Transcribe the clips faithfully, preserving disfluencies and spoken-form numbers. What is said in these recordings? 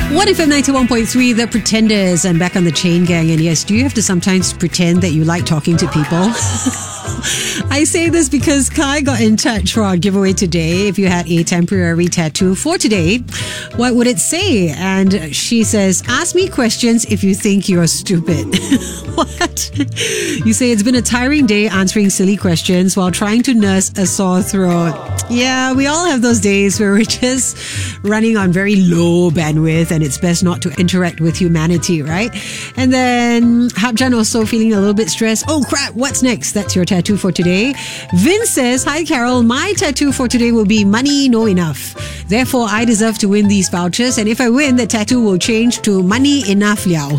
one F M ninety-one point three, The Pretenders, and back on the Chain Gang. And yes, do you have to sometimes pretend that you like talking to people? I say this because Kai got in touch for our giveaway today. If you had a temporary tattoo for today, what would it say? And she says, ask me questions if you think you're stupid. What? You say it's been a tiring day answering silly questions while trying to nurse a sore throat. Yeah, we all have those days where we're just running on very low bandwidth and it's best not to interact with humanity, right? And then Hapjan also feeling a little bit stressed. Oh crap, what's next? That's your tattoo for today. Vince says, hi Carol, my tattoo for today will be money no enough. Therefore, I deserve to win these vouchers, and if I win, the tattoo will change to money enough liao.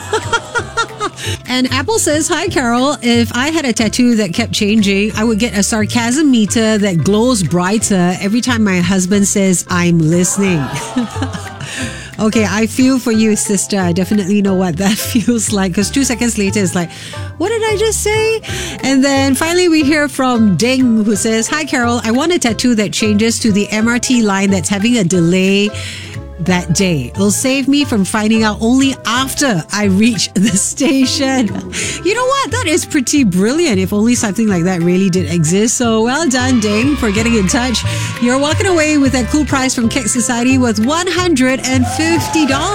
And Apple says, hi Carol, if I had a tattoo that kept changing, I would get a sarcasm meter that glows brighter every time my husband says, I'm listening. Okay, I feel for you, sister. I definitely know what that feels like, because two seconds later it's like, what did I just say? And then finally we hear from Ding, who says, hi Carol, I want a tattoo that changes to the M R T line that's having a delay that day. It'll save me from finding out only after I reach the station. You know what? That is pretty brilliant. If only something like that really did exist. So well done, Ding, for getting in touch. You're walking away with that cool prize from Cake Society worth one hundred fifty dollars.